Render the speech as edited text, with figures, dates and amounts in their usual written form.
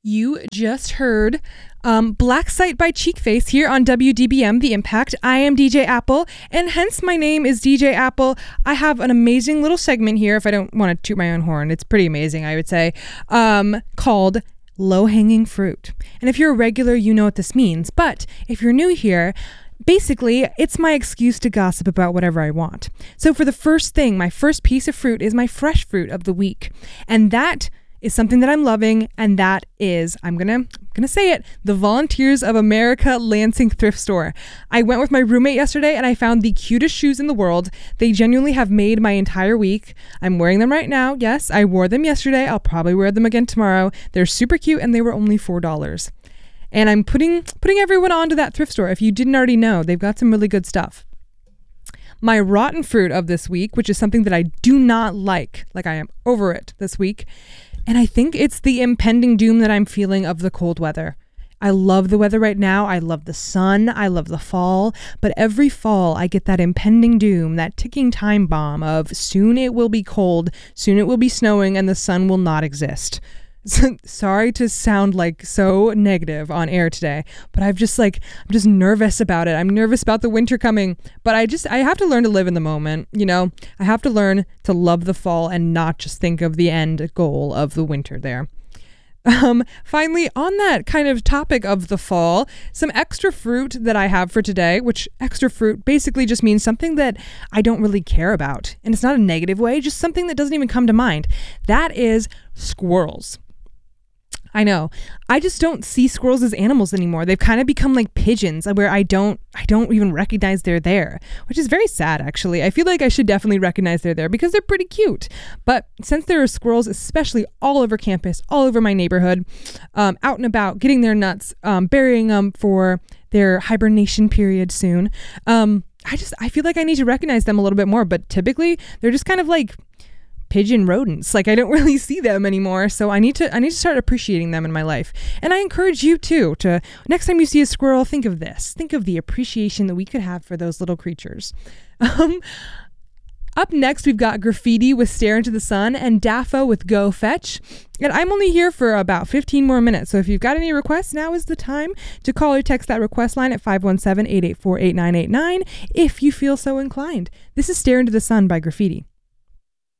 You just heard Black Site by Cheekface here on WDBM The Impact. I am DJ Apple, and hence my name is DJ Apple. I have an amazing little segment here, if I don't want to toot my own horn. It's pretty amazing, I would say, called Low-Hanging Fruit. And if you're a regular, you know what this means. But if you're new here, basically, it's my excuse to gossip about whatever I want. So for the first thing, my first piece of fruit is my fresh fruit of the week. And that is something that I'm loving, and that is, I'm gonna say it, the Volunteers of America Lansing thrift store. I went with my roommate yesterday and I found the cutest shoes in the world. They genuinely have made my entire week. I'm wearing them right now. Yes, I wore them yesterday. I'll probably wear them again tomorrow. They're super cute and they were only $4. And I'm putting everyone onto that thrift store. If you didn't already know, they've got some really good stuff. My rotten fruit of this week, which is something that I do not like I am over it this week, and I think it's the impending doom that I'm feeling of the cold weather. I love the weather right now. I love the sun. I love the fall. But every fall, I get that impending doom, that ticking time bomb of soon it will be cold, soon it will be snowing, and the sun will not exist. Sorry to sound like so negative on air today, but I'm just nervous about it. I'm nervous about the winter coming, but I have to learn to live in the moment. You know, I have to learn to love the fall and not just think of the end goal of the winter there. Finally, on that kind of topic of the fall, some extra fruit that I have for today, which extra fruit basically just means something that I don't really care about. And it's not a negative way, just something that doesn't even come to mind. That is squirrels. I know. I just don't see squirrels as animals anymore. They've kind of become like pigeons where I don't even recognize they're there, which is very sad, actually. I feel like I should definitely recognize they're there because they're pretty cute. But since there are squirrels, especially all over campus, all over my neighborhood, out and about, getting their nuts, burying them for their hibernation period soon, I feel like I need to recognize them a little bit more. But typically, they're just kind of like pigeon rodents. I don't really see them anymore, so I need to start appreciating them in my life. And I encourage you too to, next time you see a squirrel, think of this. Think of the appreciation that we could have for those little creatures. Up next, we've got Graffiti with Stare Into the Sun and Daffo with Go Fetch. And I'm only here for about 15 more minutes, so if you've got any requests, now is the time to call or text that request line at 517-884-8989 if you feel so inclined. This is Stare Into the Sun by Graffiti.